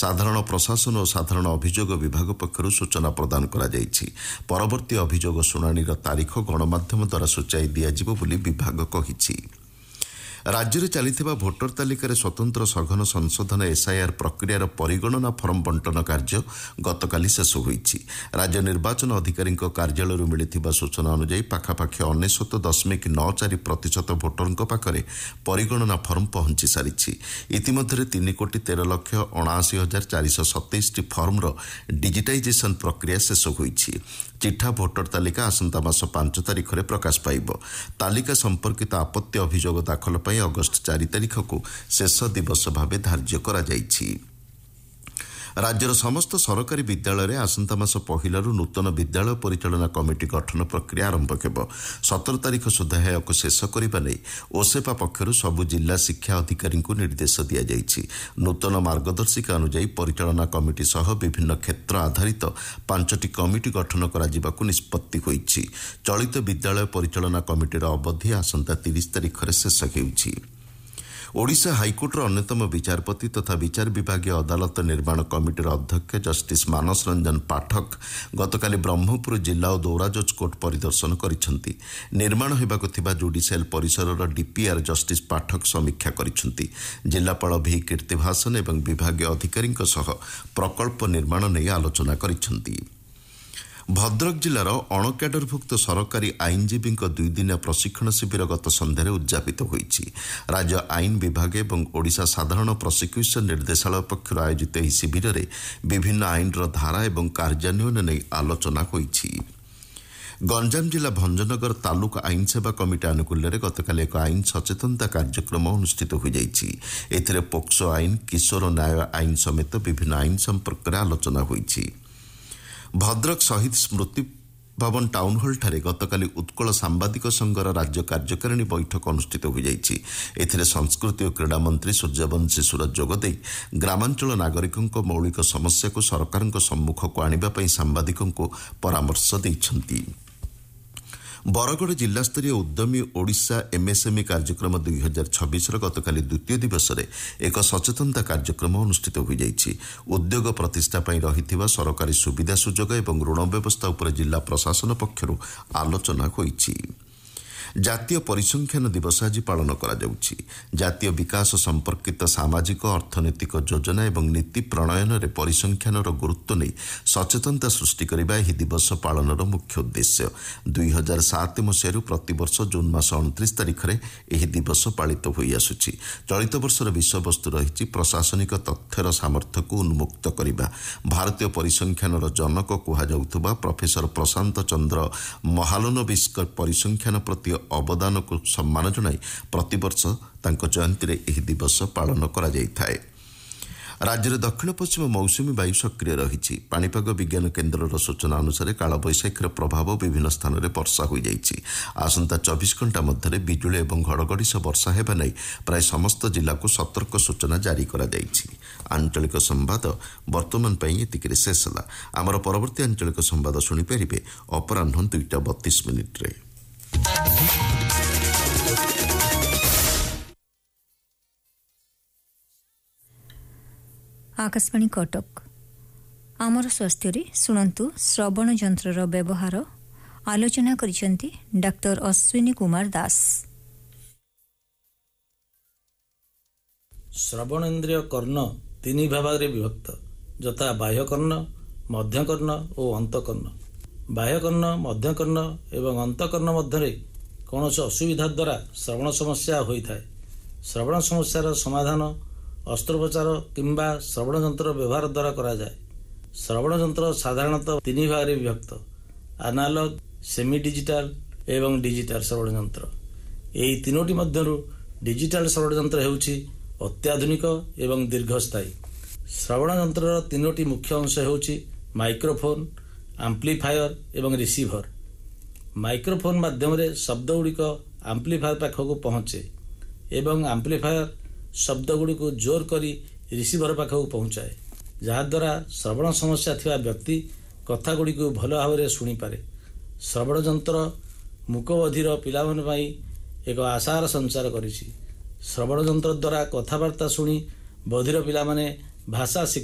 ସାଧାରଣ ପ୍ରଶାସନ ଓ ସାଧାରଣ ଅଭିଯୋଗ ବିଭାଗ ପକ୍ଷରୁ ସୂଚନା ପ୍ରଦାନ କରାଯାଇଛି। ପରବର୍ତ୍ତୀ ଅଭିଯୋଗ ଶୁଣାଣିର ତାରିଖ ଗଣମାଧ୍ୟମ ଦ୍ୱାରା ସୂଚାଇ ଦିଆଯିବ ବୋଲି ବିଭାଗ କହିଛି। ରାଜ୍ୟରେ ଚାଲିଥିବା ଭୋଟର ତାଲିକାରେ ସ୍ୱତନ୍ତ୍ର ସଘନ ସଂଶୋଧନ ଏସ୍ଆଇଆର୍ ପ୍ରକ୍ରିୟାର ପରିଗଣନା ଫର୍ମ ବଣ୍ଟନ କାର୍ଯ୍ୟ ଗତକାଲି ଶେଷ ହୋଇଛି। ରାଜ୍ୟ ନିର୍ବାଚନ ଅଧିକାରୀଙ୍କ କାର୍ଯ୍ୟାଳୟରୁ ମିଳିଥିବା ସୂଚନା ଅନୁଯାୟୀ ପାଖାପାଖି 99.94% ଭୋଟରଙ୍କ ପାଖରେ ପରିଗଣନା ଫର୍ମ ପହଞ୍ଚି ସାରିଛି। ଇତିମଧ୍ୟରେ 3,73,79,427ଟି ଫର୍ମର ଡିଜିଟାଇଜେସନ୍ ପ୍ରକ୍ରିୟା ଶେଷ ହୋଇଛି। ଚିଠା ଭୋଟର ତାଲିକା ଆସନ୍ତା ମାସ 5 ତାରିଖରେ ପ୍ରକାଶ ପାଇବ। ତାଲିକା ସମ୍ପର୍କିତ ଆପତ୍ତି ଅଭିଯୋଗ ଦାଖଲ ପାଇଁ ଅଗଷ୍ଟ 4 ତାରିଖକୁ ଶେଷ ଦିବସ ଭାବେ ଧାର୍ଯ୍ୟ କରାଯାଇଛି। ରାଜ୍ୟର ସମସ୍ତ ସରକାରୀ ବିଦ୍ୟାଳୟରେ ଆସନ୍ତା ମାସ 1ରୁ ନୂତନ ବିଦ୍ୟାଳୟ ପରିଚାଳନା କମିଟି ଗଠନ ପ୍ରକ୍ରିୟା ଆରମ୍ଭ ହେବ। 17 ତାରିଖ ସୁଦ୍ଧା ଏହାକୁ ଶେଷ କରିବା ନେଇ ଓସେପା ପକ୍ଷରୁ ସବୁ ଜିଲ୍ଲା ଶିକ୍ଷା ଅଧିକାରୀଙ୍କୁ ନିର୍ଦ୍ଦେଶ ଦିଆଯାଇଛି। ନୂତନ ମାର୍ଗଦର୍ଶିକା ଅନୁଯାୟୀ ପରିଚାଳନା କମିଟି ସହ ବିଭିନ୍ନ କ୍ଷେତ୍ର ଆଧାରିତ 5ଟି କମିଟି ଗଠନ କରାଯିବାକୁ ନିଷ୍ପତ୍ତି ହୋଇଛି। ଚଳିତ ବିଦ୍ୟାଳୟ ପରିଚାଳନା କମିଟିର ଅବଧି ଆସନ୍ତା 30 ତାରିଖରେ ଶେଷ ହେଉଛି। ଓଡ଼ିଶା ହାଇକୋର୍ଟର ଅନ୍ୟତମ ବିଚାରପତି ତଥା ବିଚାର ବିଭାଗୀୟ ଅଦାଲତ ନିର୍ମାଣ କମିଟିର ଅଧ୍ୟକ୍ଷ ଜଷ୍ଟିସ୍ ମାନସ ରଞ୍ଜନ ପାଠକ ଗତକାଲି ବ୍ରହ୍ମପୁର ଜିଲ୍ଲା ଓ ଦୌରାଜଜ୍ କୋର୍ଟ ପରିଦର୍ଶନ କରିଛନ୍ତି। ନିର୍ମାଣ ହେବାକୁ ଥିବା ଜୁଡିସିଆଲ ପରିସରର ଡିପିଆର୍ ଜଷ୍ଟିସ୍ ପାଠକ ସମୀକ୍ଷା କରିଛନ୍ତି। ଜିଲ୍ଲାପାଳ ଭି କୀର୍ତ୍ତିଭାସନ ଏବଂ ବିଭାଗୀୟ ଅଧିକାରୀଙ୍କ ସହ ପ୍ରକଳ୍ପ ନିର୍ମାଣ ନେଇ ଆଲୋଚନା କରିଛନ୍ତି। ଭଦ୍ରକ ଜିଲ୍ଲାର ଅଣକ୍ୟାଡରଭୁକ୍ତ ସରକାରୀ ଆଇନଜୀବୀଙ୍କ 2 ଦିନିଆ ପ୍ରଶିକ୍ଷଣ ଶିବିର ଗତ ସନ୍ଧ୍ୟାରେ ଉଦ୍ଯାପିତ ହୋଇଛି। ରାଜ୍ୟ ଆଇନ ବିଭାଗ ଏବଂ ଓଡ଼ିଶା ସାଧାରଣ ପ୍ରସିକ୍ୟୁସନ ନିର୍ଦ୍ଦେଶାଳୟ ପକ୍ଷରୁ ଆୟୋଜିତ ଏହି ଶିବିରରେ ବିଭିନ୍ନ ଆଇନର ଧାରା ଏବଂ କାର୍ଯ୍ୟାନ୍ୱୟନ ନେଇ ଆଲୋଚନା ହୋଇଛି। ଗଞ୍ଜାମ ଜିଲ୍ଲା ଭଞ୍ଜନଗର ତାଲୁକ ଆଇନ ସେବା କମିଟି ଆନୁକୂଲ୍ୟରେ ଗତକାଲି ଏକ ଆଇନ ସଚେତନତା କାର୍ଯ୍ୟକ୍ରମ ଅନୁଷ୍ଠିତ ହୋଇଯାଇଛି। ଏଥିରେ ପୋକ୍ସୋ ଆଇନ, କିଶୋର ନ୍ୟାୟ ଆଇନ ସମେତ ବିଭିନ୍ନ ଆଇନ ସମ୍ପର୍କରେ ଆଲୋଚନା ହୋଇଛି। ଭଦ୍ରକ ଶହୀଦ ସ୍ମୃତି ଭବନ ଟାଉନ୍ ହଲ୍ଠାରେ ଗତକାଲି ଉତ୍କଳ ସାମ୍ବାଦିକ ସଂଘର ରାଜ୍ୟ କାର୍ଯ୍ୟକାରିଣୀ ବୈଠକ ଅନୁଷ୍ଠିତ ହୋଇଯାଇଛି। ଏଥିରେ ସଂସ୍କୃତି ଓ କ୍ରୀଡ଼ା ମନ୍ତ୍ରୀ ସୂର୍ଯ୍ୟବଂଶୀ ସୁରଜ ଯୋଗଦେଇ ଗ୍ରାମାଞ୍ଚଳ ନାଗରିକଙ୍କ ମୌଳିକ ସମସ୍ୟାକୁ ସରକାରଙ୍କ ସମ୍ମୁଖକୁ ଆଣିବା ପାଇଁ ସାମ୍ବାଦିକଙ୍କୁ ପରାମର୍ଶ ଦେଇଛନ୍ତି। ବରଗଡ଼ ଜିଲ୍ଲାସ୍ତରୀୟ ଉଦ୍ୟମୀ ଓଡ଼ିଶା ଏମ୍ଏସ୍ଏମ୍ଇ କାର୍ଯ୍ୟକ୍ରମ 2026ର ଗତକାଲି ଦ୍ୱିତୀୟ ଦିବସରେ ଏକ ସଚେତନତା କାର୍ଯ୍ୟକ୍ରମ ଅନୁଷ୍ଠିତ ହୋଇଯାଇଛି। ଉଦ୍ୟୋଗ ପ୍ରତିଷ୍ଠା ପାଇଁ ରହିଥିବା ସରକାରୀ ସୁବିଧା ସୁଯୋଗ ଏବଂ ଋଣ ବ୍ୟବସ୍ଥା ଉପରେ ଜିଲ୍ଲା ପ୍ରଶାସନ ପକ୍ଷରୁ ଆଲୋଚନା ହୋଇଛି। ଜାତୀୟ ପରିସଂଖ୍ୟାନ ଦିବସ ଆଜି ପାଳନ କରାଯାଉଛି। ଜାତୀୟ ବିକାଶ ସମ୍ପର୍କିତ ସାମାଜିକ ଅର୍ଥନୈତିକ ଯୋଜନା ଏବଂ ନୀତି ପ୍ରଣୟନରେ ପରିସଂଖ୍ୟାନର ଗୁରୁତ୍ୱ ନେଇ ସଚେତନତା ସୃଷ୍ଟି କରିବା ଏହି ଦିବସ ପାଳନର ମୁଖ୍ୟ ଉଦ୍ଦେଶ୍ୟ। 2007 ମସିହାରୁ ପ୍ରତିବର୍ଷ ଜୁନ୍ ମାସ 29 ତାରିଖରେ ଏହି ଦିବସ ପାଳିତ ହୋଇଆସୁଛି। ଚଳିତ ବର୍ଷର ବିଷୟବସ୍ତୁ ରହିଛି ପ୍ରଶାସନିକ ତଥ୍ୟର ସାମର୍ଥ୍ୟକୁ ଉନ୍ମୁକ୍ତ କରିବା। ଭାରତୀୟ ପରିସଂଖ୍ୟାନର ଜନକ କୁହାଯାଉଥିବା ପ୍ରଫେସର ପ୍ରଶାନ୍ତ ଚନ୍ଦ୍ର ମହାଲନୋବିସ୍ଙ୍କ ପରିସଂଖ୍ୟାନ ପ୍ରତି ଅବଦାନକୁ ସମ୍ମାନ ଜଣାଇ ପ୍ରତିବର୍ଷ ତାଙ୍କ ଜୟନ୍ତୀରେ ଏହି ଦିବସ ପାଳନ କରାଯାଇଥାଏ। ରାଜ୍ୟରେ ଦକ୍ଷିଣ ପଶ୍ଚିମ ମୌସୁମୀ ବାୟୁ ସକ୍ରିୟ ରହିଛି। ପାଣିପାଗ ବିଜ୍ଞାନ କେନ୍ଦ୍ରର ସୂଚନା ଅନୁସାରେ କାଳବୈଶାଖୀର ପ୍ରଭାବ ବିଭିନ୍ନ ସ୍ଥାନରେ ବର୍ଷା ହୋଇଯାଇଛି। ଆସନ୍ତା 24 ଘଣ୍ଟା ମଧ୍ୟରେ ବିଜୁଳି ଏବଂ ଘଡ଼ଘଡ଼ି ସହ ବର୍ଷା ହେବା ନେଇ ପ୍ରାୟ ସମସ୍ତ ଜିଲ୍ଲାକୁ ସତର୍କ ସୂଚନା ଜାରି କରାଯାଇଛି। ଆଞ୍ଚଳିକ ସମ୍ବାଦ ବର୍ତ୍ତମାନ ପାଇଁ ଏତିକିରେ ଶେଷ ହେଲା। ଆମର ପରବର୍ତ୍ତୀ ଆଞ୍ଚଳିକ ସମ୍ବାଦ ଶୁଣିପାରିବେ ଅପରାହ୍ନ 2:32 आकाशवाणी कटक आमर स्वास्थ्य शुणु श्रवण यंत्र व्यवहार आलोचना करिसेंती डाक्टर अश्विनी कुमार दास। श्रवण इंद्रिय कर्ण 3 भागे विभक्त यथा बाह्यकर्ण, मध्यकर्ण और अंतकर्ण। बाह्यकर्ण, मध्यकर्ण एवं अंतकर्ण मध्य कौन असुविधा द्वारा श्रवण समस्या होता है। श्रवण समस्यार समाधान अस्त्रोपचार किंबा श्रवण यंत्र व्यवहार द्वारा करा जाए। श्रवण यंत्र साधारणतः 3 भागे विभक्त एनालॉग, सेमी डिजिटल एवं डिजिटल श्रवण यंत्र। यही 3टी मध्यरु डिजिटल श्रवण यंत्र हेउछि अत्याधुनिक एवं दीर्घस्थायी। श्रवण यंत्र 3टी मुख्य अंश हेउछि माइक्रोफोन, आम्प्लीफायर एवं रिसीभर। माइक्रोफोन माध्यम शब्द गुड़िक आम्प्लीफायर पाखक पहुँचे एवं आम्प्लीफायर शब्द गुड़िक जोर करी रिसीभर पाखक पहुँचाए, जहाद्वारा श्रवण समस्या थिबा व्यक्ति कथा गुड़िक भल भाव में शुणी पारे। श्रवण यंत्र मूकबधिर पिलामान पाई एक आशार संचार करिछि। श्रवण यंत्र द्वारा कथबार्ता शुणी बधिर पिलामाने भाषा